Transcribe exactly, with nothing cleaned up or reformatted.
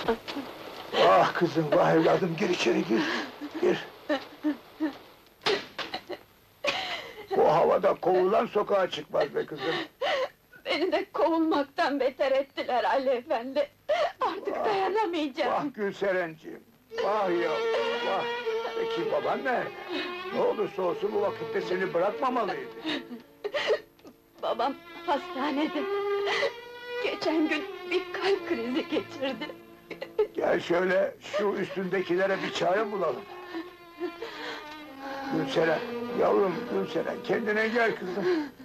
Ah kızım, vah evladım, gir içeri, gir, gir! Bu havada kovulan sokağa çıkmaz be kızım! Beni de kovulmaktan beter ettiler Ali efendi! Artık Vah, dayanamayacağım! Vah Gülserenciğim, vah yavrum, vah! Peki baban nerede? Ne olursa olsun bu vakitte seni bırakmamalıydı! Babam hastanede! Geçen gün bir kalp krizi geçirdi! Gel şöyle, şu üstündekilere bir çare bulalım! Gülseren, yavrum Gülseren, kendine gel kızım!